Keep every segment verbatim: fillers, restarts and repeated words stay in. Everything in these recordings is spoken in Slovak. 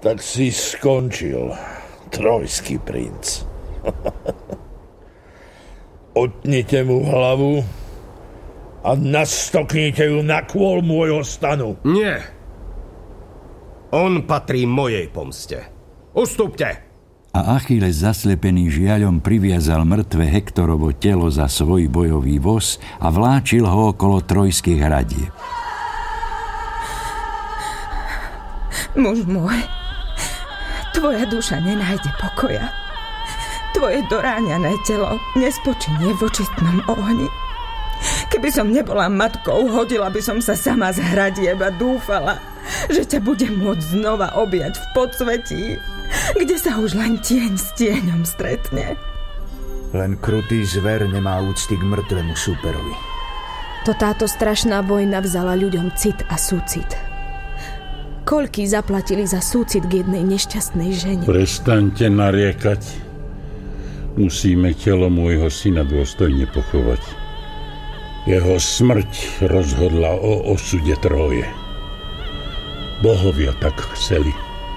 Tak si skončil, trojský princ. Otnite mu hlavu a nastoknite ju na kôl môjho stanu. Nie. On patrí mojej pomste. Ustúpte. A Achilles, zaslepený žiaľom, priviazal mŕtve Hektorovo telo za svoj bojový voz a vláčil ho okolo trojských hradieb. Muž môj, tvoja duša nenájde pokoja. Tvoje doráňané telo nespočinie v očistnom ohni. Keby som nebola matkou, hodila by som sa sama z hradieb a dúfala, že ťa budem môcť znova objať v podsvetí, kde sa už len tieň s tieňom stretne. Len krutý zver nemá úcty k mŕtvemu súperovi. To táto strašná vojna vzala ľuďom cit a súcit. Koľkí zaplatili za súcit k jednej nešťastnej žene? Prestaňte nariekať. Musíme telo môjho syna dôstojne pochovať. Jeho smrť rozhodla o osude Tróje. Bohovia tak chceli.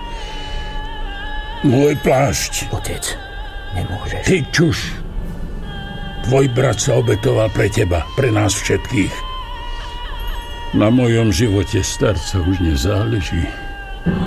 Môj plášť. Otec, nemôžeš. Ty čuš. Tvoj brat sa obetoval pre teba, pre nás všetkých. Na mojom živote starca už nezáleží.